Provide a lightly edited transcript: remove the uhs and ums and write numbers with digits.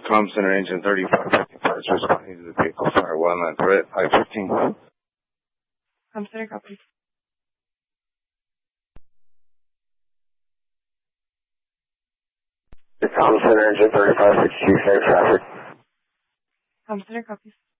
Comm Center engine 3555 is responding to the vehicle fire wildland threat. I-15. Comm Center, copy. The Comm Center engine 3562, same traffic. Comm Center, copy.